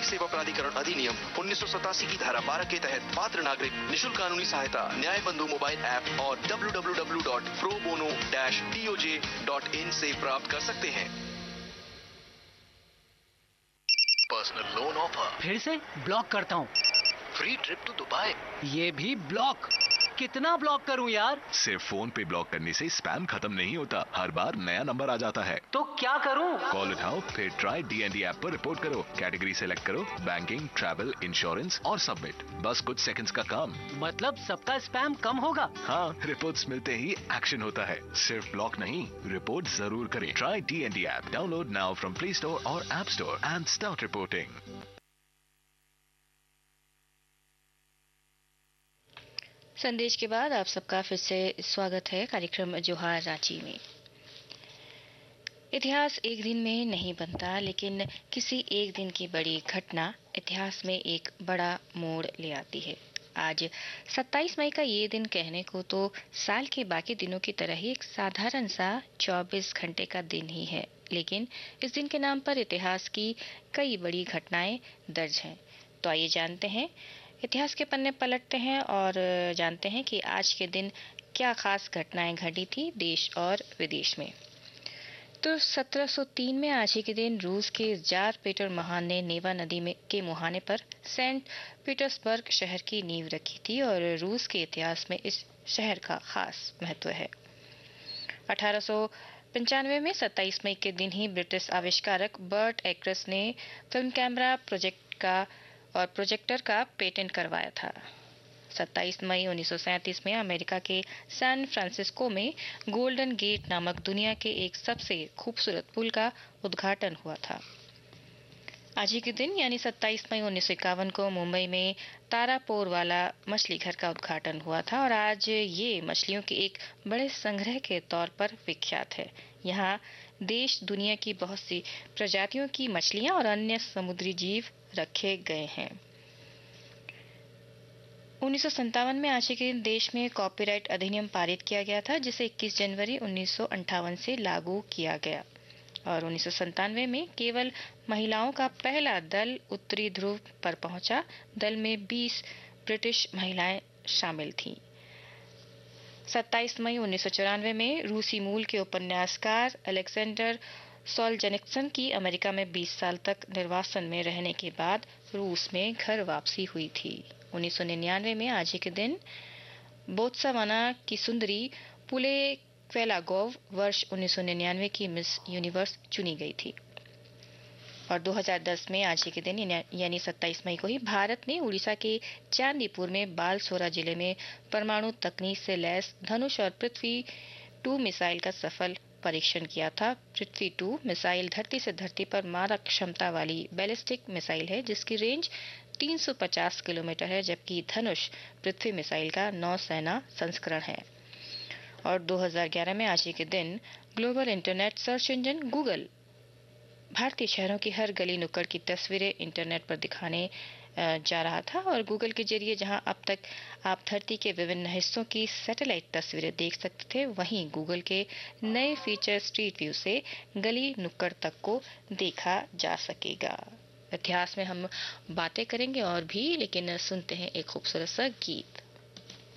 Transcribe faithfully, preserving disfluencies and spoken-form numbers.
सेवा प्राधिकरण अधिनियम उन्नीस सौ सतासी की धारा बारह के तहत पात्र नागरिक निशुल्क कानूनी सहायता न्याय बंधु मोबाइल ऐप और W W W dot pro bono dash D O J dot in से प्राप्त कर सकते हैं। Personal loan offer. फिर से ब्लॉक करता हूँ। Free trip to Dubai. ये भी ब्लॉक। कितना ब्लॉक करूं यार? सिर्फ फोन पे ब्लॉक करने से स्पैम खत्म नहीं होता, हर बार नया नंबर आ जाता है। तो क्या करूं? कॉल उठाओ, फिर ट्राई डीएनडी ऐप पर रिपोर्ट करो, कैटेगरी सेलेक्ट करो, बैंकिंग, ट्रैवल, इंश्योरेंस और सबमिट। बस कुछ सेकंड्स का काम। मतलब सबका स्पैम कम होगा? हाँ, रिपोर्ट्स मिलते ही एक्शन होता है। सिर्फ ब्लॉक नहीं, रिपोर्ट जरूर करें। Try DND app, download now from play store और app store and start reporting. संदेश के बाद आप सबका फिर से स्वागत है कार्यक्रम जोहार रांची में। इतिहास एक दिन में नहीं बनता, लेकिन किसी एक दिन की बड़ी घटना इतिहास में एक बड़ा मोड़ ले आती है। आज सत्ताईस मई का ये दिन कहने को तो साल के बाकी दिनों की तरह ही एक साधारण सा चौबीस घंटे का दिन ही है, लेकिन इस दिन के नाम पर इतिहास की कई बड़ी घटनाएं दर्ज हैं। तो आइए जानते हैं, इतिहास के पन्ने पलटते हैं और जानते हैं कि आज के दिन क्या खास घटनाएं घटी थी देश और विदेश में। तो सत्रह सौ तीन में आज ही के दिन रूस के जार पीटर महान ने नेवा नदी में के मुहाने पर सेंट पीटर्सबर्ग शहर की नींव रखी थी और रूस के इतिहास में इस शहर का खास महत्व है। अठारह सौ पंचानवे में सत्ताईस मई के दिन ही ब्रिटिश आविष्कारक बर्ट एक्रेस ने फिल्म कैमरा प्रोजेक्ट का और प्रोजेक्टर का पेटेंट करवाया था। सत्ताईस मई उन्नीस सौ सैंतीस में अमेरिका के सैन फ्रांसिस्को में गोल्डन गेट नामक दुनिया के एक सबसे खूबसूरत पुल का उद्घाटन हुआ था। आज ही के दिन यानी सत्ताईस मई उन्नीस सौ इक्यावन को मुंबई में तारापोर वाला मछली घर का उद्घाटन हुआ था और आज ये मछलियों के एक बड़े संग्रह के तौर पर विख्यात है। यहाँ देश दुनिया की बहुत सी प्रजातियों की मछलियां और अन्य समुद्री जीव रखे गए हैं। उन्नीस सौ सत्तावन में आज के दिन देश में कॉपीराइट अधिनियम पारित किया गया था, जिसे इक्कीस जनवरी उन्नीस सौ अंठावन से लागू किया गया और उन्नीस सौ संतानवे में केवल महिलाओं का पहला दल उत्तरी ध्रुव पर पहुंचा। दल में बीस ब्रिटिश महिलाएं शामिल थीं। सत्ताईस मई उन्नीस सौ चौरानवे में रूसी मूल के उपन्यासकार अलेक्जेंडर सोल्जेनित्सिन की अमेरिका में बीस साल तक निर्वासन में रहने के बाद रूस में घर वापसी हुई थी। उन्नीस सौ निन्यानवे में आज ही के दिन बोत्सवाना की सुंदरी पुले क्वेलागोव वर्ष उन्नीस सौ निन्यानवे की मिस यूनिवर्स चुनी गई थी। और दो हज़ार दस में आज ही के दिन यानी सत्ताईस मई को ही भारत ने उड़ीसा के चांदीपुर में बालसोरा जिले में परमाणु तकनीक से लैस धनुष और पृथ्वी टू मिसाइल का सफल परीक्षण किया था। पृथ्वी टू मिसाइल धरती से धरती पर मारक क्षमता वाली बैलिस्टिक मिसाइल है, जिसकी रेंज तीन सौ पचास किलोमीटर है, जबकि धनुष पृथ्वी मिसाइल का नौसेना संस्करण है। और दो हज़ार ग्यारह में आज ही के दिन global internet search engine Google भारतीय शहरों की हर गली नुक्कड़ की तस्वीरें इंटरनेट पर दिखाने जा रहा था और गूगल के जरिए जहां अब तक आप धरती के विभिन्न हिस्सों की सैटेलाइट तस्वीरें देख सकते थे, वहीं गूगल के नए फीचर स्ट्रीट व्यू से गली नुक्कड़ तक को देखा जा सकेगा। इतिहास में हम बातें करेंगे और भी, लेकिन सुनते हैं एक खूबसूरत सा गीत।